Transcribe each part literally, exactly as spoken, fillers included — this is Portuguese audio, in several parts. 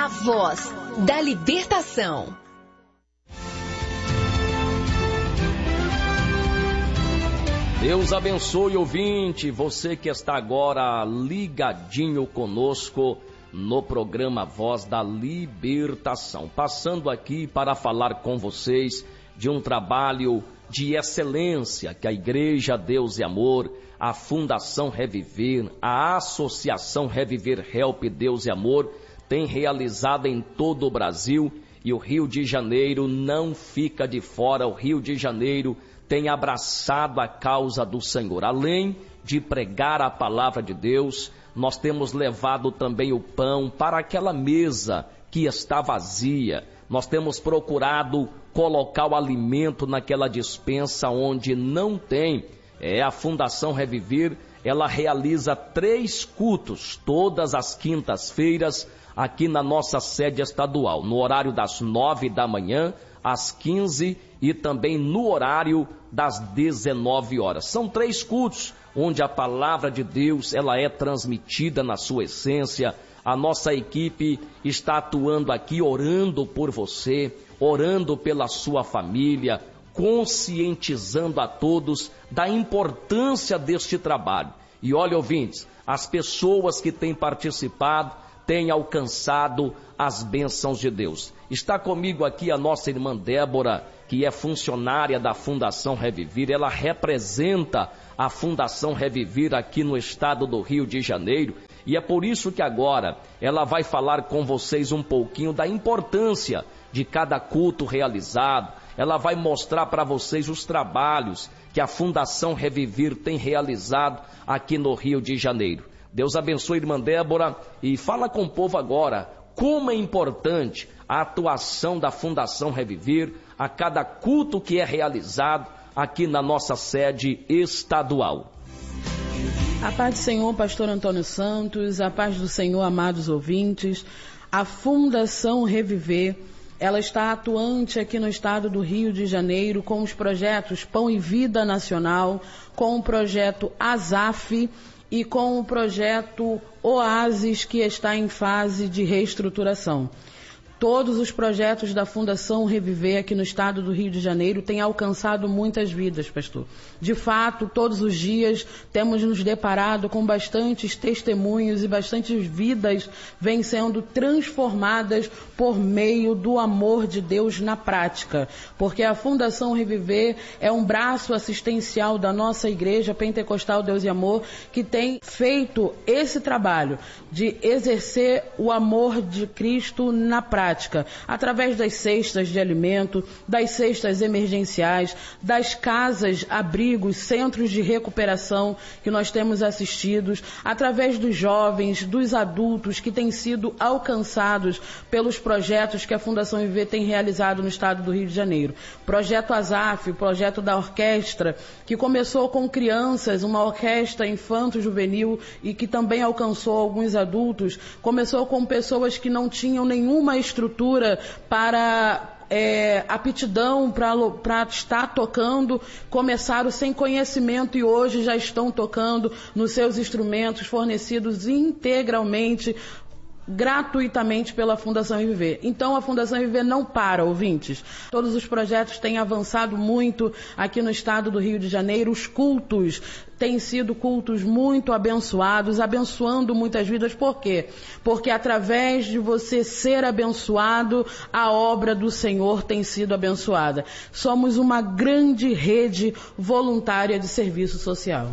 A voz da libertação. Deus abençoe, ouvinte, você que está agora ligadinho conosco no programa Voz da Libertação. Passando aqui para falar com vocês de um trabalho de excelência que a Igreja Deus e Amor, a Fundação Reviver, a Associação Reviver Help Deus e Amor tem realizado em todo o Brasil, e o Rio de Janeiro não fica de fora. O Rio de Janeiro tem abraçado a causa do Senhor. Além de pregar a palavra de Deus, nós temos levado também o pão para aquela mesa que está vazia. Nós temos procurado colocar o alimento naquela despensa onde não tem. É a Fundação Reviver, ela realiza três cultos todas as quintas-feiras aqui na nossa sede estadual, no horário das nove da manhã, às quinze e também no horário das dezenove horas. São três cultos onde a palavra de Deus ela é transmitida na sua essência. A nossa equipe está atuando aqui, orando por você, orando pela sua família, conscientizando a todos da importância deste trabalho. E olha, ouvintes, as pessoas que têm participado têm alcançado as bênçãos de Deus. Está comigo aqui a nossa irmã Débora, que é funcionária da Fundação Reviver. Ela representa a Fundação Reviver aqui no estado do Rio de Janeiro. E é por isso que agora ela vai falar com vocês um pouquinho da importância de cada culto realizado. Ela vai mostrar para vocês os trabalhos que a Fundação Reviver tem realizado aqui no Rio de Janeiro. Deus abençoe, irmã Débora, e fala com o povo agora como é importante a atuação da Fundação Reviver a cada culto que é realizado aqui na nossa sede estadual. A paz do Senhor, pastor Antônio Santos, a paz do Senhor, amados ouvintes. A Fundação Reviver, ela está atuante aqui no estado do Rio de Janeiro com os projetos Pão e Vida Nacional, com o projeto ASAF e com o projeto Oasis, que está em fase de reestruturação. Todos os projetos da Fundação Reviver aqui no estado do Rio de Janeiro têm alcançado muitas vidas, pastor. De fato, todos os dias temos nos deparado com bastantes testemunhos e bastantes vidas vêm sendo transformadas por meio do amor de Deus na prática. Porque a Fundação Reviver é um braço assistencial da nossa Igreja Pentecostal Deus e Amor, que tem feito esse trabalho de exercer o amor de Cristo na prática. Através das cestas de alimento, das cestas emergenciais, das casas, abrigos, centros de recuperação que nós temos assistidos, através dos jovens, dos adultos que têm sido alcançados pelos projetos que a Fundação Viver tem realizado no estado do Rio de Janeiro. Projeto ASAF, projeto da orquestra, que começou com crianças, uma orquestra infanto-juvenil e que também alcançou alguns adultos, começou com pessoas que não tinham nenhuma estrutura para é, aptidão para estar tocando, começaram sem conhecimento e hoje já estão tocando nos seus instrumentos fornecidos integralmente, gratuitamente pela Fundação Reviver. Então a Fundação Reviver não para, ouvintes. Todos os projetos têm avançado muito aqui no estado do Rio de Janeiro. Os cultos têm sido cultos muito abençoados, abençoando muitas vidas. Por quê? Porque através de você ser abençoado, a obra do Senhor tem sido abençoada. Somos uma grande rede voluntária de serviço social.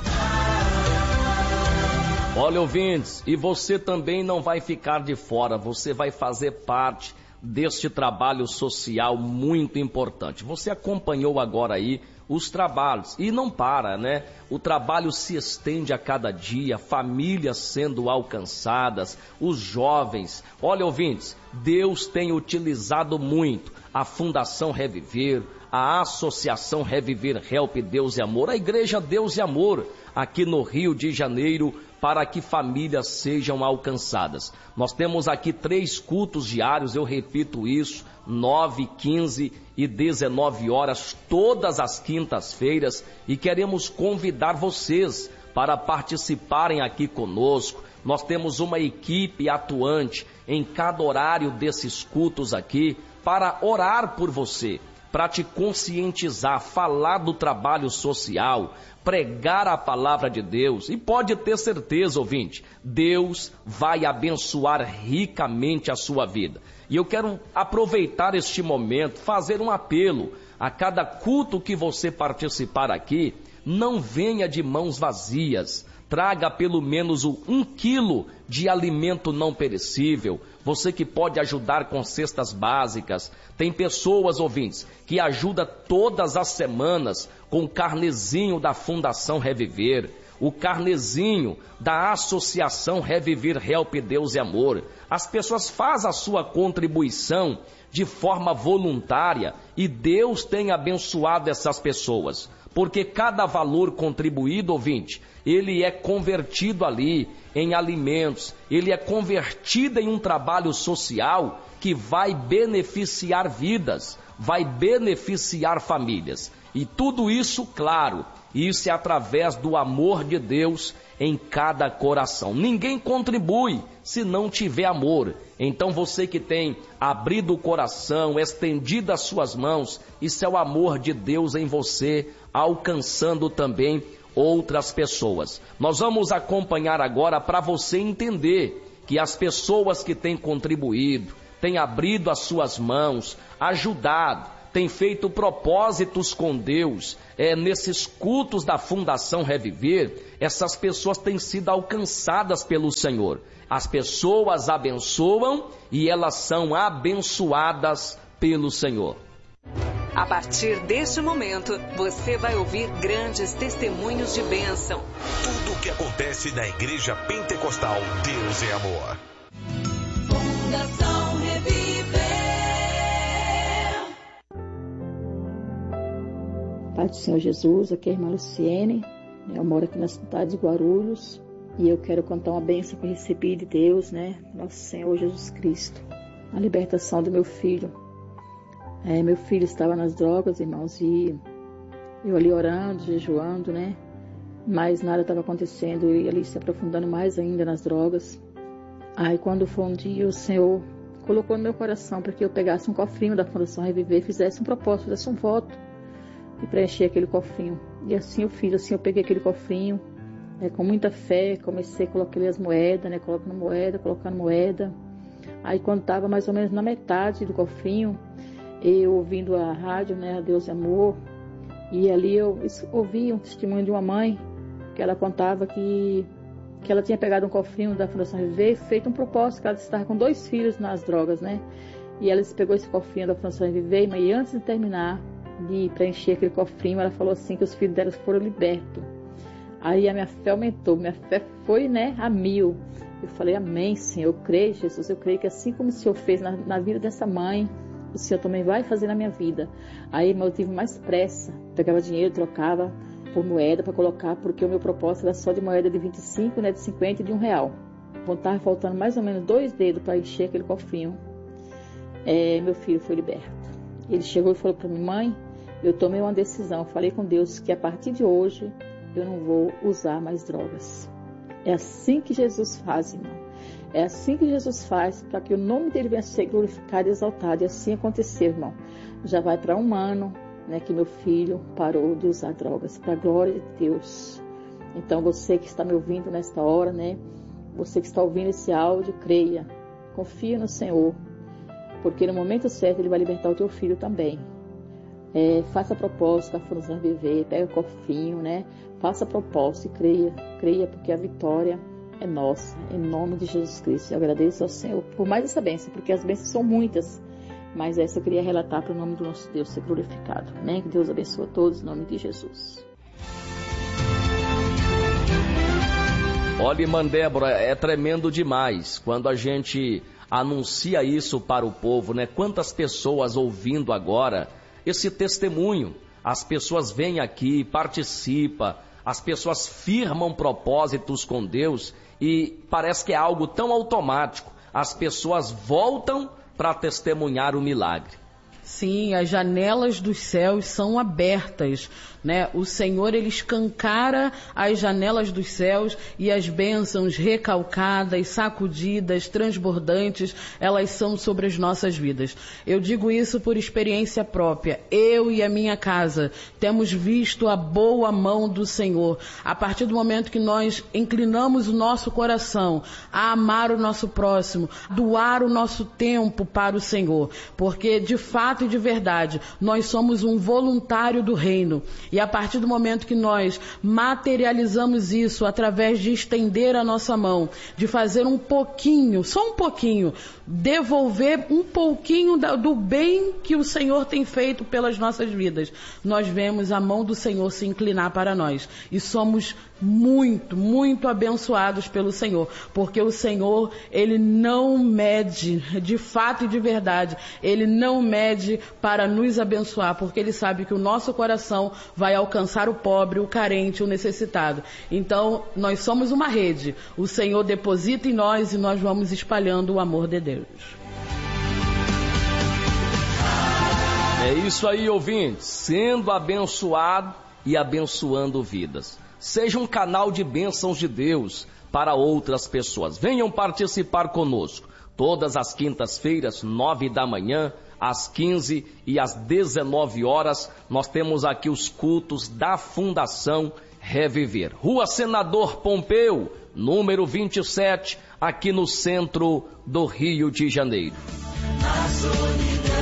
Olha, ouvintes, e você também não vai ficar de fora, você vai fazer parte deste trabalho social muito importante. Você acompanhou agora aí os trabalhos, e não para, né? O trabalho se estende a cada dia, famílias sendo alcançadas, os jovens. Olha, ouvintes, Deus tem utilizado muito a Fundação Reviver, a Associação Reviver Help Deus e Amor, a Igreja Deus e Amor, aqui no Rio de Janeiro, para que famílias sejam alcançadas. Nós temos aqui três cultos diários, eu repito isso, nove, quinze e dezenove horas, todas as quintas-feiras, e queremos convidar vocês para participarem aqui conosco. Nós temos uma equipe atuante em cada horário desses cultos aqui para orar por você, para te conscientizar, falar do trabalho social, pregar a palavra de Deus. E pode ter certeza, ouvinte, Deus vai abençoar ricamente a sua vida. E eu quero aproveitar este momento, fazer um apelo a cada culto que você participar aqui. Não venha de mãos vazias, traga pelo menos um quilo de alimento não perecível. Você que pode ajudar com cestas básicas. Tem pessoas, ouvintes, que ajudam todas as semanas com o carnezinho da Fundação Reviver, o carnezinho da Associação Reviver Help Deus e Amor. As pessoas fazem a sua contribuição de forma voluntária e Deus tem abençoado essas pessoas. Porque cada valor contribuído, ouvinte, ele é convertido ali em alimentos, ele é convertido em um trabalho social que vai beneficiar vidas, vai beneficiar famílias. E tudo isso, claro, isso é através do amor de Deus em cada coração. Ninguém contribui se não tiver amor. Então você que tem abrido o coração, estendido as suas mãos, isso é o amor de Deus em você, alcançando também outras pessoas. Nós vamos acompanhar agora para você entender que as pessoas que têm contribuído, têm abrido as suas mãos, ajudado, têm feito propósitos com Deus, é, nesses cultos da Fundação Reviver, essas pessoas têm sido alcançadas pelo Senhor. As pessoas abençoam e elas são abençoadas pelo Senhor. A partir deste momento, você vai ouvir grandes testemunhos de bênção. Tudo o que acontece na Igreja Pentecostal Deus é Amor. Fundação Reviver. Pai do Senhor Jesus, aqui é a irmã Luciene. Eu moro aqui na cidade de Guarulhos e eu quero contar uma bênção que eu recebi de Deus, né? Nosso Senhor Jesus Cristo. A libertação do meu filho. É, meu filho estava nas drogas, irmãos, e eu ali orando, jejuando, né? Mas nada estava acontecendo, e ali se aprofundando mais ainda nas drogas. Aí quando foi um dia, o Senhor colocou no meu coração para que eu pegasse um cofrinho da Fundação Reviver, fizesse um propósito, fizesse um voto e preencher aquele cofrinho. E assim eu fiz, assim eu peguei aquele cofrinho, é, com muita fé, comecei a colocar ali as moedas, né? Colocando moeda, colocando moeda. Aí quando estava mais ou menos na metade do cofrinho, eu ouvindo a rádio, né, a Deus é Amor, e ali eu ouvi um testemunho de uma mãe, que ela contava que, que ela tinha pegado um cofrinho da Fundação Reviver, feito um propósito, que ela estava com dois filhos nas drogas, né, e ela pegou esse cofrinho da Fundação Reviver, mas antes de terminar de preencher aquele cofrinho, ela falou assim, que os filhos dela foram libertos. Aí a minha fé aumentou, minha fé foi, né, a mil. Eu falei, amém, Senhor, eu creio, Jesus, eu creio que assim como o Senhor fez na, na vida dessa mãe, o Senhor também vai fazer na minha vida. Aí eu tive mais pressa, pegava dinheiro, trocava por moeda para colocar, porque o meu propósito era só de moeda de vinte e cinco, né, de cinquenta e de um real. Então estava faltando mais ou menos dois dedos para encher aquele cofrinho. É, meu filho foi liberto. Ele chegou e falou para mim, mãe, eu tomei uma decisão, falei com Deus que a partir de hoje eu não vou usar mais drogas. É assim que Jesus faz, irmão. É assim que Jesus faz para que o nome dele venha a ser glorificado e exaltado. E assim aconteceu, irmão. Já vai para um ano, né, que meu filho parou de usar drogas, para a glória de Deus. Então você que está me ouvindo nesta hora, né, você que está ouvindo esse áudio, creia, confia no Senhor, porque no momento certo ele vai libertar o teu filho também. É, faça propósito da Fundação Reviver, pega o cofrinho, né, faça propósito e creia, creia, porque a vitória é nossa, em nome de Jesus Cristo. Eu agradeço ao Senhor por mais essa bênção, porque as bênçãos são muitas, mas essa eu queria relatar para o nome do nosso Deus ser glorificado. Amém? Que Deus abençoe a todos, em nome de Jesus. Olha, irmã Débora, é tremendo demais quando a gente anuncia isso para o povo, né? Quantas pessoas ouvindo agora esse testemunho, as pessoas vêm aqui, participam, as pessoas firmam propósitos com Deus e parece que é algo tão automático. As pessoas voltam para testemunhar o milagre. Sim, as janelas dos céus são abertas, né? O Senhor, ele escancara as janelas dos céus e as bênçãos recalcadas, sacudidas, transbordantes, elas são sobre as nossas vidas. Eu digo isso por experiência própria. Eu e a minha casa temos visto a boa mão do Senhor. A partir do momento que nós inclinamos o nosso coração a amar o nosso próximo, doar o nosso tempo para o Senhor, porque de fato e de verdade, nós somos um voluntário do reino. E a partir do momento que nós materializamos isso através de estender a nossa mão, de fazer um pouquinho, só um pouquinho, devolver um pouquinho do bem que o Senhor tem feito pelas nossas vidas, nós vemos a mão do Senhor se inclinar para nós. E somos muito, muito abençoados pelo Senhor, porque o Senhor, ele não mede, de fato e de verdade, ele não mede para nos abençoar, porque ele sabe que o nosso coração vai alcançar o pobre, o carente, o necessitado. Então, nós somos uma rede, o Senhor deposita em nós e nós vamos espalhando o amor de Deus. É isso aí, ouvintes, sendo abençoado e abençoando vidas. Seja um canal de bênçãos de Deus para outras pessoas. Venham participar conosco. Todas as quintas-feiras, nove da manhã, às quinze e às dezenove horas, nós temos aqui os cultos da Fundação Reviver. Rua Senador Pompeu, número vinte e sete, aqui no centro do Rio de Janeiro. Na solidão.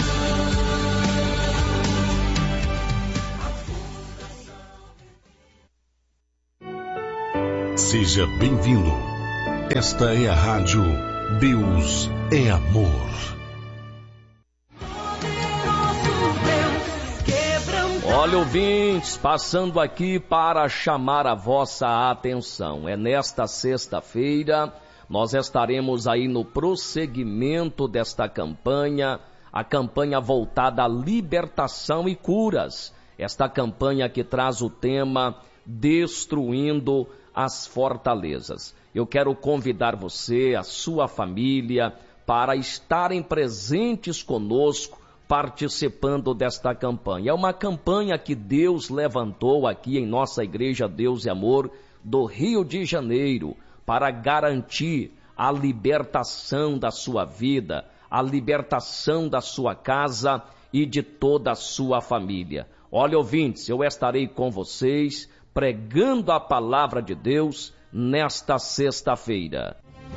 Seja bem-vindo. Esta é a rádio Deus é Amor. Olha, ouvintes, passando aqui para chamar a vossa atenção. É nesta sexta-feira, nós estaremos aí no prosseguimento desta campanha, a campanha voltada à libertação e curas. Esta campanha que traz o tema Destruindo as Fortalezas. Eu quero convidar você, a sua família, para estarem presentes conosco, participando desta campanha. É uma campanha que Deus levantou aqui em nossa Igreja Deus e Amor do Rio de Janeiro, para garantir a libertação da sua vida, a libertação da sua casa e de toda a sua família. Olha, ouvintes, eu estarei com vocês pregando a palavra de Deus nesta sexta-feira.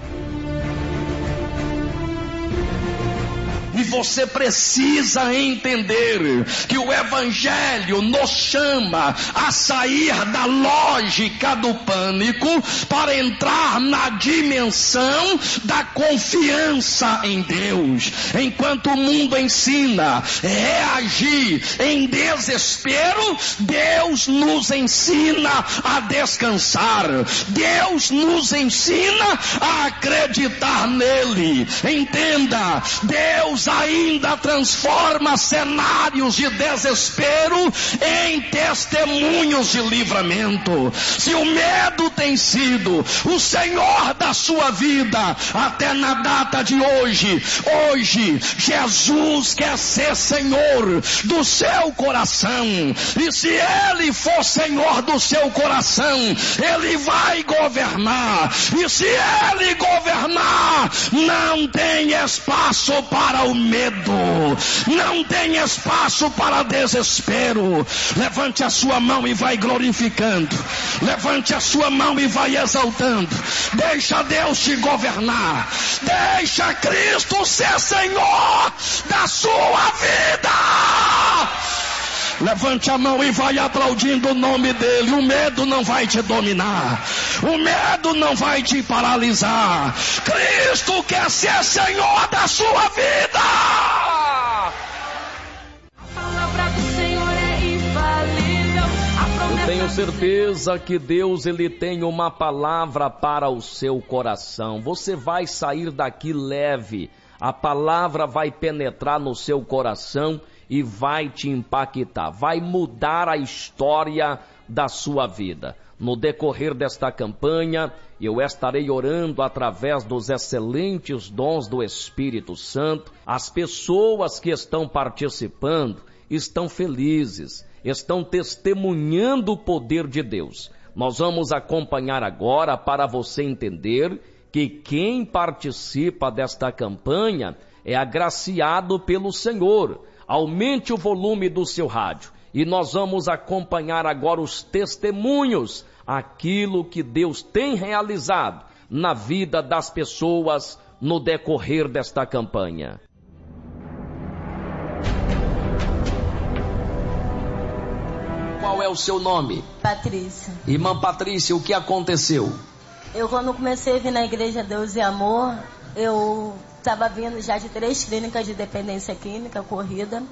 E você precisa entender que o Evangelho nos chama a sair da lógica do pânico para entrar na dimensão da confiança em Deus. Enquanto o mundo ensina a reagir em desespero, Deus nos ensina a descansar. Deus nos ensina a acreditar nele. Entenda, Deus ainda transforma cenários de desespero em testemunhos de livramento. Se o medo tem sido o Senhor da sua vida até na data de hoje, hoje Jesus quer ser Senhor do seu coração. E se Ele for Senhor do seu coração, Ele vai governar. E se Ele governar, não tem espaço para o medo, não tem espaço para desespero. Levante a sua mão e vai glorificando, levante a sua mão e vai exaltando. Deixa Deus te governar, deixa Cristo ser Senhor da sua vida. Levante a mão e vai aplaudindo o nome dele. O medo não vai te dominar, o medo não vai te paralisar. Cristo quer ser Senhor da sua vida. A palavra do Senhor é infalível. Eu tenho certeza que Deus, ele tem uma palavra para o seu coração. Você vai sair daqui leve. A palavra vai penetrar no seu coração e vai te impactar, vai mudar a história da sua vida. No decorrer desta campanha, eu estarei orando através dos excelentes dons do Espírito Santo. As pessoas que estão participando estão felizes, estão testemunhando o poder de Deus. Nós vamos acompanhar agora para você entender que quem participa desta campanha é agraciado pelo Senhor. Aumente o volume do seu rádio e nós vamos acompanhar agora os testemunhos, aquilo que Deus tem realizado na vida das pessoas no decorrer desta campanha. Qual é o seu nome? Patrícia. Irmã Patrícia, o que aconteceu? Eu, quando comecei a vir na igreja Deus e Amor, eu estava vindo já de três clínicas de dependência química corrida.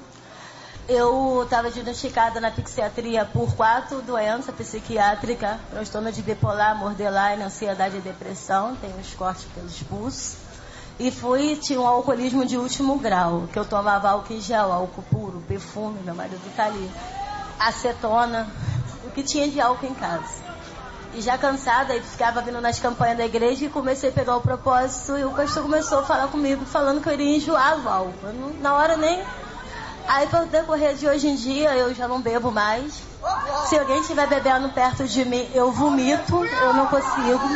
Eu estava diagnosticada na psiquiatria por quatro doenças psiquiátricas: transtorno de bipolar, borderline, ansiedade e depressão. Tenho uns cortes pelos pulsos. E fui, tinha um alcoolismo de último grau, que eu tomava álcool em gel, álcool puro, perfume, meu marido tá ali, acetona, o que tinha de álcool em casa. E já cansada, eu ficava vindo nas campanhas da igreja e comecei a pegar o propósito, e o pastor começou a falar comigo, falando que eu iria enjoar do álcool. Eu não, na hora nem... Aí, pelo decorrer de hoje em dia, eu já não bebo mais. Se alguém estiver bebendo perto de mim, eu vomito, eu não consigo.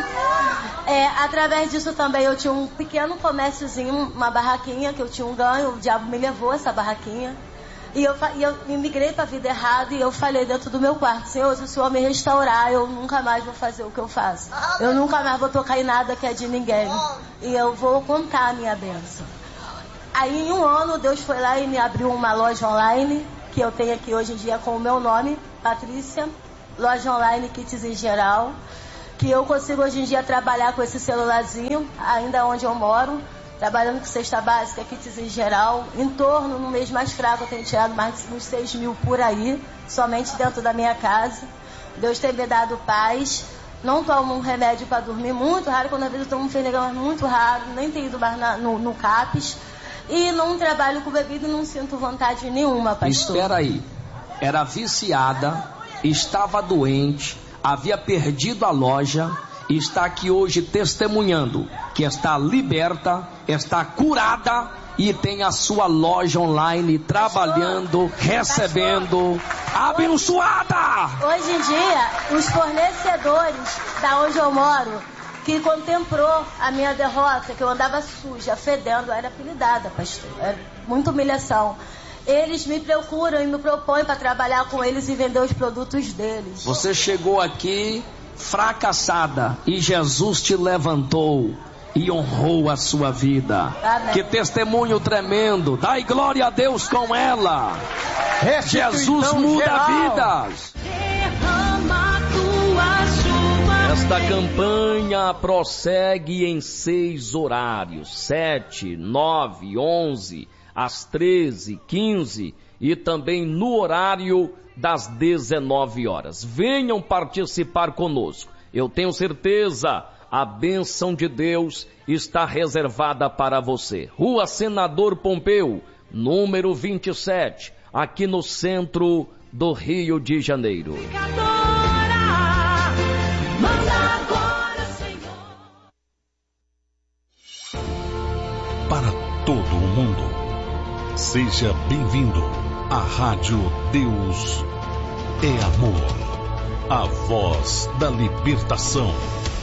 É, através disso também, eu tinha um pequeno comérciozinho, uma barraquinha, que eu tinha um ganho, o diabo me levou essa barraquinha. E eu, e eu me migrei para a vida errada e eu falei dentro do meu quarto: Senhor, se o Senhor me restaurar, eu nunca mais vou fazer o que eu faço. Eu nunca mais vou tocar em nada que é de ninguém. E eu vou contar a minha bênção. Aí, em um ano, Deus foi lá e me abriu uma loja online, que eu tenho aqui hoje em dia com o meu nome, Patrícia, loja online, kits em geral, que eu consigo hoje em dia trabalhar com esse celularzinho, ainda onde eu moro, trabalhando com cesta básica, kits em geral. Em torno, no mês mais fraco, eu tenho tirado mais de uns seis mil por aí, somente dentro da minha casa. Deus tem me dado paz. Não tomo um remédio para dormir, muito raro. Quando às vezes eu tomo um Fenegan, muito raro. Nem tenho ido mais na, no, no CAPES. E não trabalho com bebida e não sinto vontade nenhuma, pastor. Espera aí. Era viciada, estava doente, havia perdido a loja e está aqui hoje testemunhando que está liberta, está curada e tem a sua loja online trabalhando, recebendo, abençoada! Hoje em dia, os fornecedores da onde eu moro, que contemplou a minha derrota, que eu andava suja, fedendo, era apelidada, pastor, era muita humilhação. Eles me procuram e me propõem para trabalhar com eles e vender os produtos deles. Você chegou aqui fracassada e Jesus te levantou e honrou a sua vida. Amém. Que testemunho tremendo. Dai glória a Deus com ela. Jesus muda geral. vidas. Esta campanha prossegue em seis horários: sete, nove, onze, às treze, quinze e também no horário das dezenove horas. Venham participar conosco. Eu tenho certeza, a bênção de Deus está reservada para você. Rua Senador Pompeu, número vinte e sete, aqui no centro do Rio de Janeiro. Para todo o mundo, seja bem-vindo à Rádio Deus é Amor, a voz da libertação.